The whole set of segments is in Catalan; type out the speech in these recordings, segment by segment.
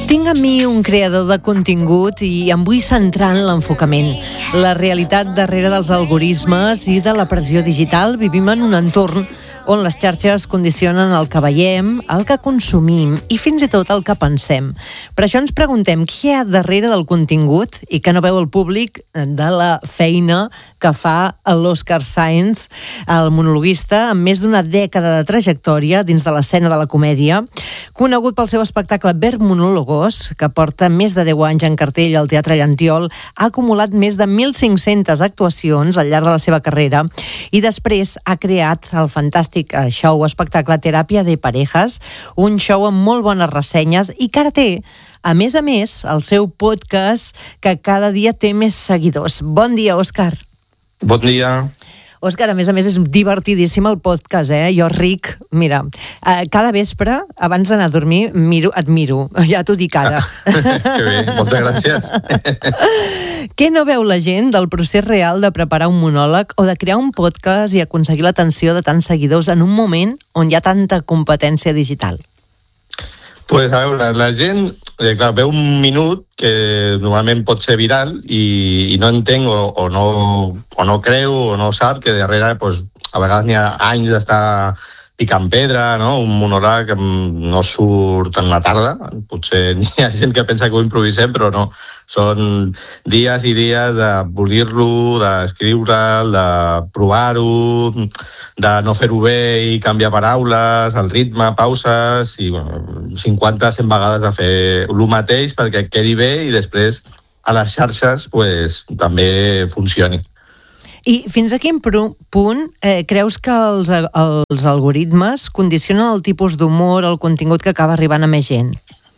Tinc a mi un creador de contingut i em vull centrar en l'enfocament. La realitat darrere dels algoritmes i de la pressió digital. Vivim en un entorn on les xarxes condicionen el que veiem, el que consumim i fins i tot el que pensem. Per això ens preguntem què hi ha darrere del contingut i que no veu el públic de la feina que fa l'Òscar Sáenz, el monologuista amb més d'una dècada de trajectòria dins de l'escena de la comèdia, conegut pel seu espectacle Ver Monólogos, que porta més de 10 anys en cartell al Teatre Llantiol, ha acumulat més de 1.500 actuacions al llarg de la seva carrera i després ha creat el fantàstic show espectacle Teràpia de Parejas, un show amb molt bones ressenyes i que ara té, a més, el seu podcast que cada dia té més seguidors. Bon dia, Òscar. Bon dia. Òscar, a més, és divertidíssim el podcast, Jo ric, mira, cada vespre, abans d'anar a dormir, et miro, ja t'ho dic ara. Que bé, moltes gràcies. Què no veu la gent del procés real de preparar un monòleg o de crear un podcast i aconseguir l'atenció de tants seguidors en un moment on hi ha tanta competència digital? Pues a veure, la gent veu un minut que normalment pot ser viral i no entenc o no creu o no sap que darrere a vegades n'hi ha anys d'estar picant pedra, no? Un monòleg no surt en la tarda. Potser hi ha gent que pensa que ho improvisem, però no. Són dies i dies de polir-lo, d'escriure'l, de provar-ho, de no fer-ho bé i canviar paraules, el ritme, pauses, i 50-100 vegades de fer el mateix perquè quedi bé i després a les xarxes també funcioni. I fins a quin punt creus que els algoritmes condicionen el tipus d'humor, el contingut que acaba arribant a més gent?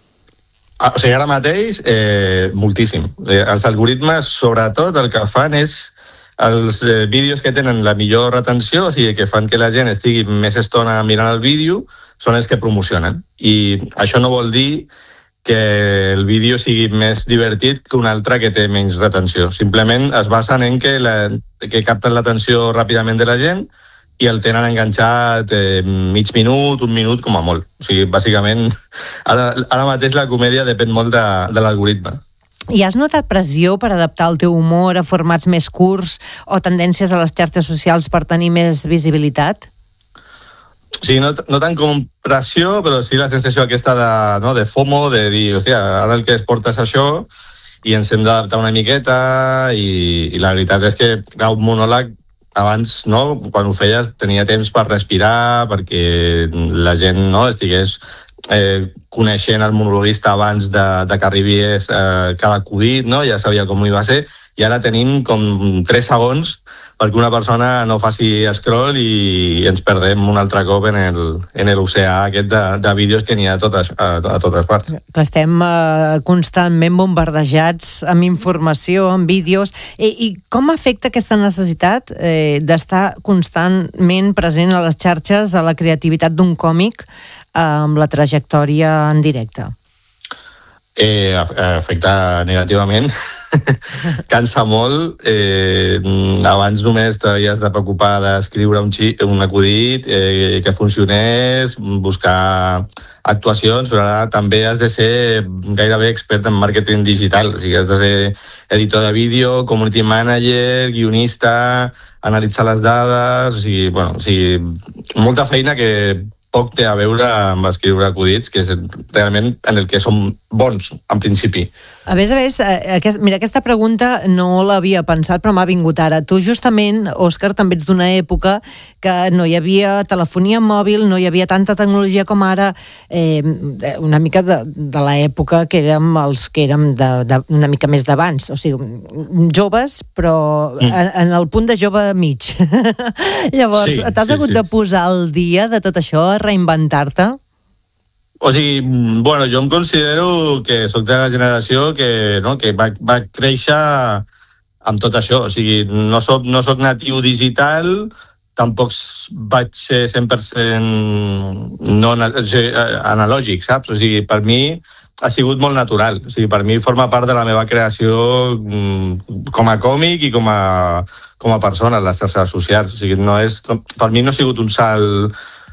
O sigui, ara mateix, moltíssim. Els algoritmes, sobretot, el que fan és els vídeos que tenen la millor retenció, o sigui, que fan que la gent estigui més estona mirant el vídeo, són els que promocionen. I això no vol dir que el vídeo sigui més divertit que un altre que té menys retenció. Simplement es basen en que capten l'atenció ràpidament de la gent i el tenen enganxat mig minut, un minut, com a molt. O sigui, bàsicament, ara mateix la comèdia depèn molt de l'algoritme. I has notat pressió per adaptar el teu humor a formats més curts o tendències a les xarxes socials per tenir més visibilitat? Sí, no tant com pressió, però sí la sensació aquesta de FOMO, de dir, hòstia, ara el que es porta és això i ens hem d'adaptar una miqueta i la veritat és que un monòleg abans, quan ho feies, tenia temps per respirar, perquè la gent estigués coneixent el monologuista abans de que arribés cada acudit, ja sabia com hi va ser, i ara tenim com 3 segons perquè una persona no faci scroll i ens perdem un altre cop en l'oceà aquest de vídeos que n'hi ha a totes parts. Estem constantment bombardejats amb informació, amb vídeos. I com afecta aquesta necessitat d'estar constantment present a les xarxes a la creativitat d'un còmic amb la trajectòria en directe? Afecta negativament. Cansa molt. Abans només t'havies de preocupar d'escriure un acudit que funcionés, buscar actuacions, però ara també has de ser gairebé expert en màrqueting digital. O sigui, has de ser editor de vídeo, community manager, guionista, analitzar les dades. O sigui, molta feina que poc té a veure amb escriure acudits, que és realment en el que som bons, en principi. A més, mira, aquesta pregunta no l'havia pensat, però m'ha vingut ara. Tu justament, Òscar, també ets d'una època que no hi havia telefonia mòbil, no hi havia tanta tecnologia com ara, una mica de l'època que érem els que érem una mica més d'abans, o sigui, joves, però en el punt de jove mig. Llavors, t'has hagut de posar al dia de tot això, reinventar-te? O sigui, jo em considero que soc de la generació que va créixer amb tot això. O sigui, no soc natiu digital, tampoc vaig ser 100% analògic, saps? O sigui, per mi ha sigut molt natural. O sigui, per mi forma part de la meva creació com a còmic i com a persona, les xarxes socials. O sigui, per mi no ha sigut un salt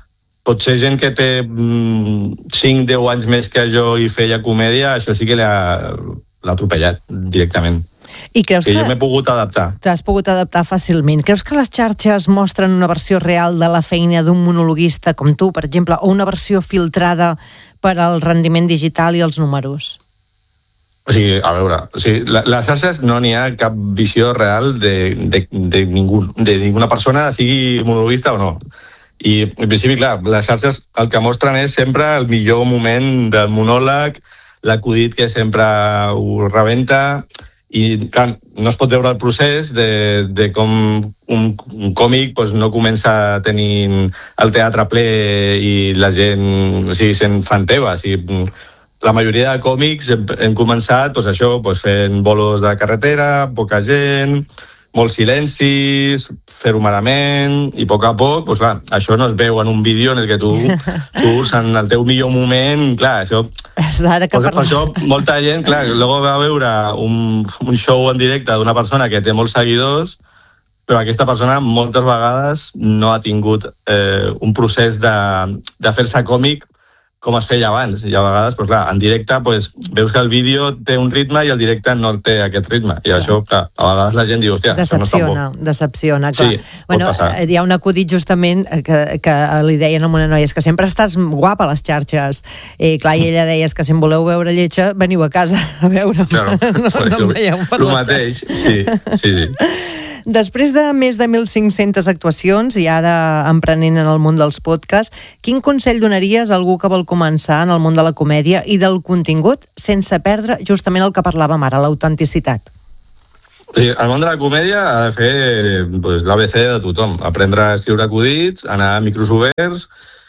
potser gent que té 5-10 anys més que jo i feia comèdia, això sí que l'ha atropellat directament. I creus que jo m'he pogut adaptar. T'has pogut adaptar fàcilment. Creus que les xarxes mostren una versió real de la feina d'un monologuista com tu, per exemple, o una versió filtrada per al rendiment digital i els números? O sigui, a veure, les xarxes no n'hi ha cap visió real de ninguna persona, sigui monologuista o no. I, en principi, clar, les xarxes el que mostren és sempre el millor moment del monòleg, l'acudit que sempre ho rebenta, i clar, no es pot veure el procés de com un còmic no comença tenint el teatre ple i la gent sent fan teva. La majoria de còmics hem començat fent bolos de carretera, poca gent, molts silencis, fer-ho malament, i a poc, clar, això no es veu en un vídeo en el que tu surts en el teu millor moment, clar, això... Per això molta gent, clar, luego va veure un show en directe d'una persona que té molts seguidors, però aquesta persona moltes vegades no ha tingut un procés de fer-se còmic com es feia abans, i a vegades, clar, en directe veus que el vídeo té un ritme i el directe no té aquest ritme, i això, clar, a vegades la gent diu, hòstia, això no està bo. Decepciona, clar. Sí, pot passar. Hi ha un acudit justament que li deien a una noia, és que sempre estàs guapa a les xarxes, i clar, i ella deia, és que si em voleu veure lletja, veniu a casa a veure'm. Claro, no em veieu per el mateix, sí. Després de més de 1.500 actuacions i ara emprenent en el món dels podcasts, quin consell donaries a algú que vol començar en el món de la comèdia i del contingut sense perdre justament el que parlàvem ara, l'autenticitat? El món de la comèdia ha de fer l'ABC de tothom. Aprendre a escriure acudits, anar a micros oberts,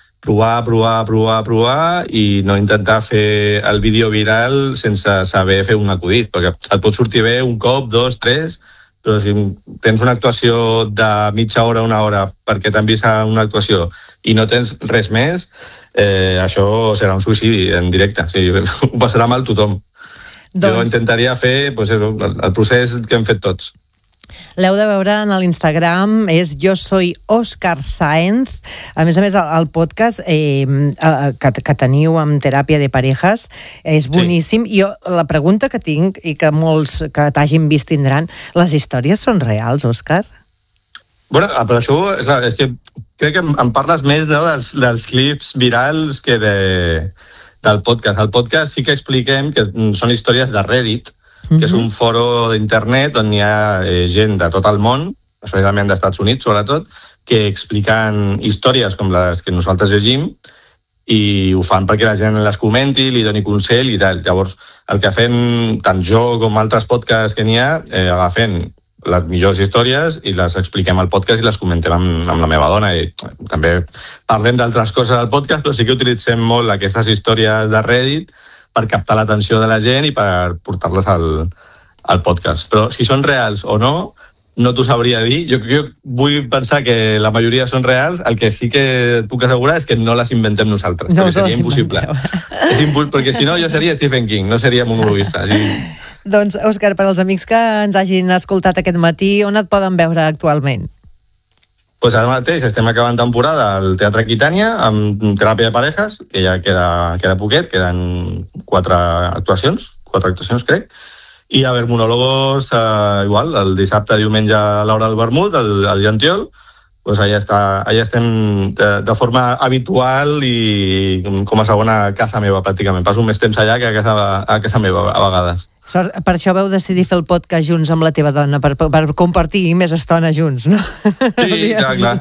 provar i no intentar fer el vídeo viral sense saber fer un acudit, perquè et pot sortir bé un cop, 2, 3... però si tens una actuació de mitja hora, una hora, perquè t'han vist una actuació i no tens res més, això serà un suïcidi en directe. Ho passarà mal tothom. Jo intentaria fer el procés que hem fet tots. L'heu de veure en l'Instagram, és Jo Soy Óscar Sáenz. A més, el podcast que teniu amb Teràpia de Parejas és boníssim. Jo, la pregunta que tinc, i que molts que t'hagin vist tindran, les històries són reals, Òscar? Bueno, però això, clar, és que crec que em parles més dels clips virals que del podcast. Al podcast sí que expliquem que són històries de Reddit, que és un foro d'internet on hi ha gent de tot el món, especialment dels Estats Units, sobretot, que expliquen històries com les que nosaltres llegim i ho fan perquè la gent les comenti, li doni consell i tal. Llavors, el que fem tant jo com altres podcasts que n'hi ha, agafem les millors històries i les expliquem al podcast i les comentem amb la meva dona. I també parlem d'altres coses al podcast, però sí que utilitzem molt aquestes històries de Reddit per captar l'atenció de la gent i per portar-les al podcast. Però si són reals o no t'ho sabria dir. Jo vull pensar que la majoria són reals. El que sí que puc assegurar és que no les inventem nosaltres, perquè seria impossible. Perquè si no, jo seria Stephen King, no seria monologuista. Doncs, Òscar, per als amics que ens hagin escoltat aquest matí, on et poden veure actualment? Ara mateix estem acabant temporada al Teatre Aquitània amb Teràpia de Parejas, que ja queda poquet, queden 4 actuacions crec, i a veure monòlogos igual, el dissabte, diumenge a l'hora del vermut, al Llantiol, allà estem de forma habitual i com a segona casa meva pràcticament. Passo més temps allà que a casa meva a vegades. Per això vau decidir fer el podcast junts amb la teva dona, per compartir més estona junts, no? Sí, clar.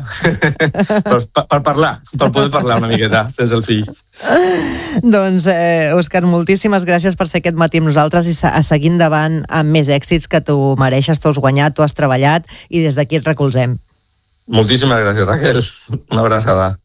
Per parlar, per poder parlar una miqueta sense el fill. Doncs, Òscar, moltíssimes gràcies per ser aquest matí amb nosaltres i a seguir endavant amb més èxits que tu mereixes, t'ho has guanyat, t'ho has treballat i des d'aquí et recolzem. Moltíssimes gràcies, Raquel. Una abraçada.